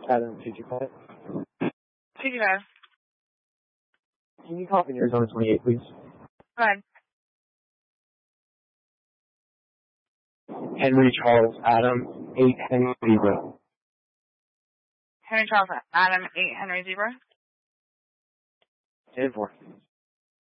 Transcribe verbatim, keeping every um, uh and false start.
Adam, two two five. two two five. Can you call in Arizona twenty-eight, please? Go ahead. Henry Charles Adam, eight Henry Zebra. Henry Charles Adam, eight Henry Zebra. ten four.